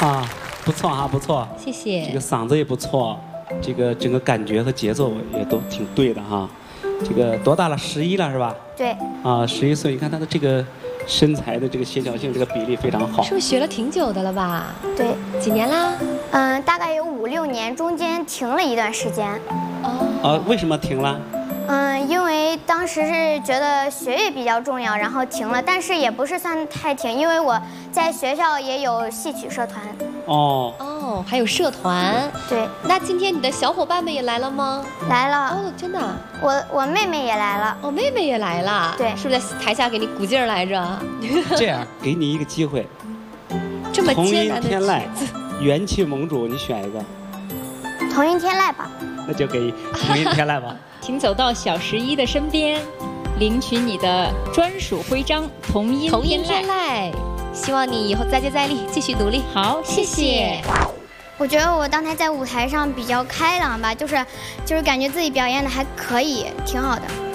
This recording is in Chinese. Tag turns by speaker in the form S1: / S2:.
S1: 啊，不错哈，不错，
S2: 谢谢。
S1: 这个嗓子也不错，这个整个感觉和节奏也都挺对的哈。这个多大了？11了是吧？
S3: 对。
S1: 啊，11岁，你看他的这个身材的这个协调性，这个比例非常好。
S2: 是不是学了挺久的了吧？
S3: 对。
S2: 几年啦？
S3: 大概有5、6年，中间停了一段时间。
S1: 哦。为什么停了？
S3: 因为当时是觉得学业比较重要，然后停了，但是也不是算太停，因为我在学校也有戏曲社团。
S2: 哦，还有社团。
S3: 对。
S2: 那今天你的小伙伴们也来了吗？
S3: 来了。
S2: 哦，真的。
S3: 我妹妹也来了。
S2: 哦，妹妹也来了。
S3: 对。
S2: 是不是在台下给你鼓劲儿来着？
S1: 这样，给你一个机会。
S2: 这么艰难的
S1: 同音天籁，元气盟主，你选一个。
S3: 同音天籁吧。
S1: 那就给同音天籁吧。
S4: 请走到小11的身边，领取你的专属徽章——同音天籁。
S2: 希望你以后再接再厉，继续努力。
S4: 好，谢谢。
S3: 我觉得我当天在舞台上比较开朗吧，就是感觉自己表演的还可以，挺好的。